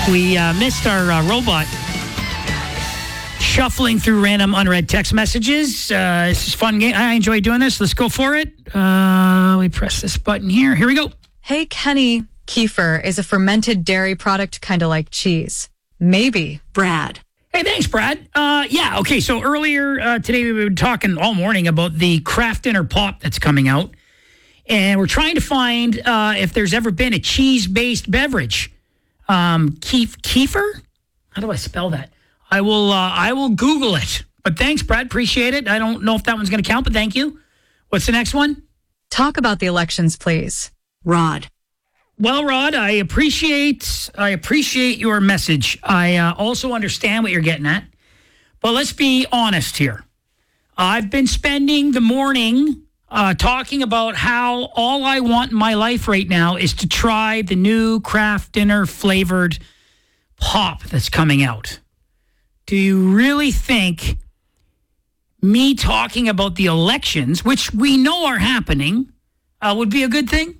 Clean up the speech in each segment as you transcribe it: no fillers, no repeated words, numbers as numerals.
We missed our robot shuffling through random unread text messages. This is a fun game. I enjoy doing this. Let's go for it. We press this button here. Here we go. Hey, Kenny, kefir is a fermented dairy product kind of like cheese. Maybe. Brad. Hey, thanks, Brad. Yeah, okay, so earlier today we were talking all morning about the Kraft Dinner Pop that's coming out. And we're trying to find if there's ever been a cheese-based beverage. Kefir? How do I spell that? I will Google it. But thanks, Brad. Appreciate it. I don't know if that one's going to count, but thank you. What's the next one? Talk about the elections, please. Rod. Well, Rod, I appreciate your message. I also understand what you're getting at. But let's be honest here. I've been spending the morning talking about how all I want in my life right now is to try the new Kraft Dinner flavored pop that's coming out. Do you really think me talking about the elections, which we know are happening, would be a good thing?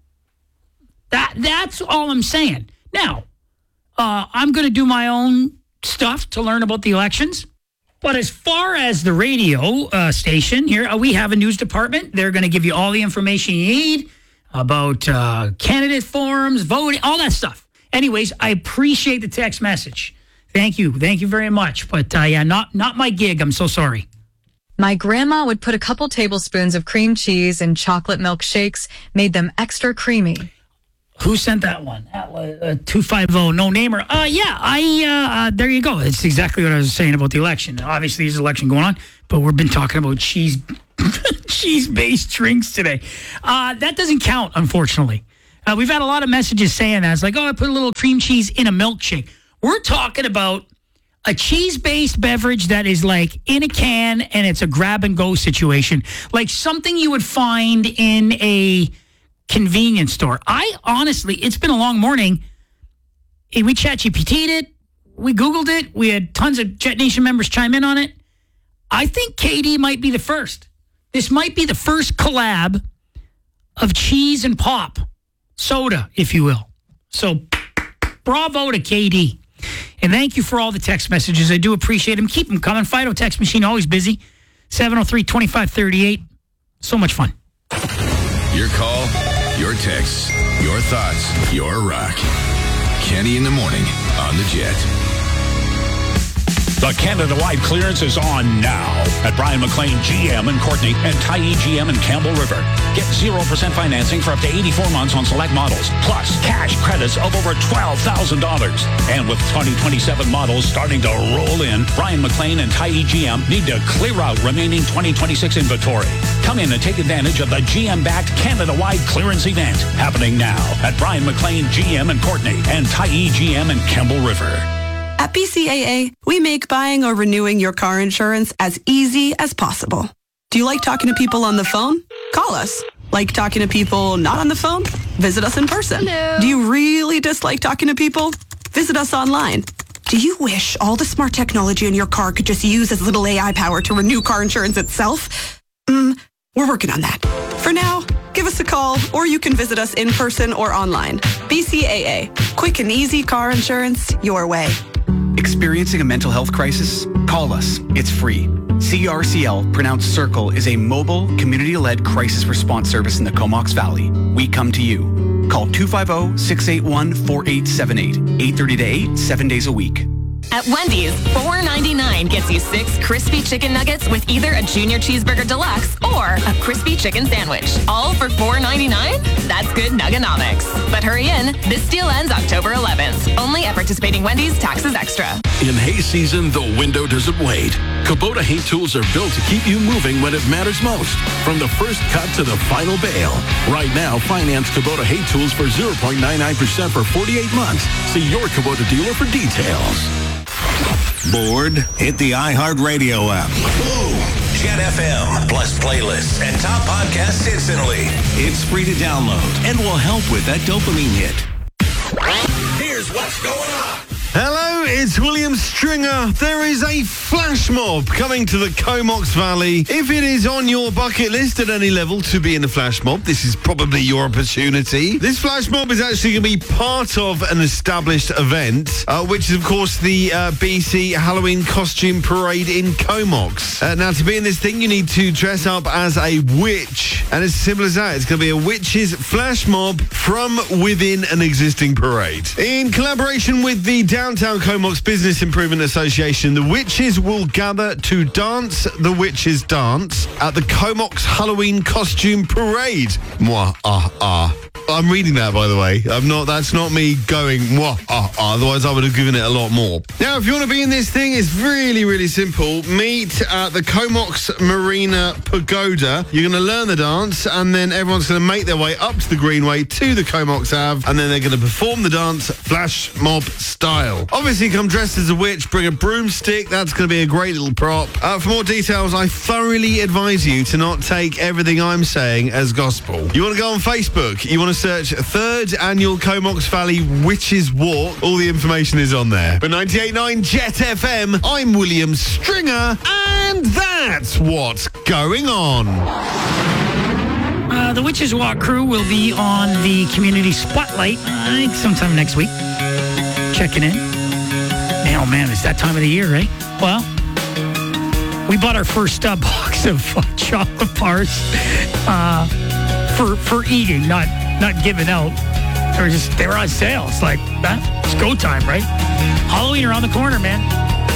That's all I'm saying. Now, I'm going to do my own stuff to learn about the elections. But as far as the radio station here, we have a news department. They're going to give you all the information you need about candidate forums, voting, all that stuff. Anyways, I appreciate the text message. Thank you. Thank you very much. But yeah, not my gig. I'm so sorry. My grandma would put a couple tablespoons of cream cheese in chocolate milk shakes, made them extra creamy. Who sent that one? 250, no namer. Yeah, there you go. It's exactly what I was saying about the election. Obviously, there's an election going on, but we've been talking about cheese-based drinks today. That doesn't count, unfortunately. We've had a lot of messages saying that. It's like, I put a little cream cheese in a milkshake. We're talking about a cheese-based beverage that is like in a can and it's a grab-and-go situation. Like something you would find in a convenience store. I honestly, it's been a long morning. We ChatGPT'd it. We Googled it. We had tons of Jet Nation members chime in on it. I think KD might be the first. This might be the first collab of cheese and pop. Soda, if you will. So, bravo to KD. And thank you for all the text messages. I do appreciate them. Keep them coming. Fido text machine, always busy. 703-2538. So much fun. Your call, your texts, your thoughts, your rock. Kenny in the morning on the Jet. The Canada-wide clearance is on now at Brian McLean GM in Courtenay and Tyee GM in Campbell River. Get 0% financing for up to 84 months on select models, plus cash credits of over $12,000. And with 2027 models starting to roll in, Brian McLean and Tyee GM need to clear out remaining 2026 inventory. Come in and take advantage of the GM-backed Canada-wide clearance event happening now at Brian McLean GM in Courtenay and Tyee GM in Campbell River. At BCAA, we make buying or renewing your car insurance as easy as possible. Do you like talking to people on the phone? Call us. Like talking to people not on the phone? Visit us in person. Hello. Do you really dislike talking to people? Visit us online. Do you wish all the smart technology in your car could just use as little AI power to renew car insurance itself? We're working on that. For now, give us a call, or you can visit us in person or online. BCAA. Quick and easy car insurance your way. Experiencing a mental health crisis? Call us. It's free. CRCL, pronounced Circle, is a mobile, community-led crisis response service in the Comox Valley. We come to you. Call 250-681-4878. 8:30 to 8, 7 days a week. At Wendy's, $4.99 gets you 6 crispy chicken nuggets with either a junior cheeseburger deluxe or a crispy chicken sandwich. All for $4.99? That's good nuggonomics. But hurry in. This deal ends October 11th. Only at participating Wendy's, taxes extra. In hay season, the window doesn't wait. Kubota hay tools are built to keep you moving when it matters most. From the first cut to the final bale. Right now, finance Kubota hay tools for 0.99% for 48 months. See your Kubota dealer for details. Bored? Hit the iHeartRadio app. Boom! Jet FM, plus playlists and top podcasts instantly. It's free to download and will help with that dopamine hit. Here's what's going on. Hello, it's William Stringer. There is a flash mob coming to the Comox Valley. If it is on your bucket list at any level to be in the flash mob, this is probably your opportunity. This flash mob is actually going to be part of an established event, which is, of course, the BC Halloween Costume Parade in Comox. Now, to be in this thing, you need to dress up as a witch. And it's as simple as that. It's going to be a witch's flash mob from within an existing parade. In collaboration with the Downtown Comox Business Improvement Association, the witches will gather to dance the witches' dance at the Comox Halloween Costume Parade. I'm reading that, by the way. That's not me going, otherwise I would have given it a lot more. Now, if you want to be in this thing, it's really, really simple. Meet at the Comox Marina Pagoda. You're going to learn the dance, and then everyone's going to make their way up to the Greenway to the Comox Ave, and then they're going to perform the dance flash mob style. Obviously, come dressed as a witch, bring a broomstick. That's going to be a great little prop. For more details, I thoroughly advise you to not take everything I'm saying as gospel. You want to go on Facebook, you want to search 3rd Annual Comox Valley Witches Walk. All the information is on there. For 98.9 Jet FM, I'm William Stringer, and that's what's going on. The Witches Walk crew will be on the Community Spotlight, I think sometime next week. Checking in. Oh man, it's that time of the year, right? Well, we bought our first box of chocolate bars for eating, not giving out. They were on sale. It's like, it's go time, right? Halloween around the corner, man.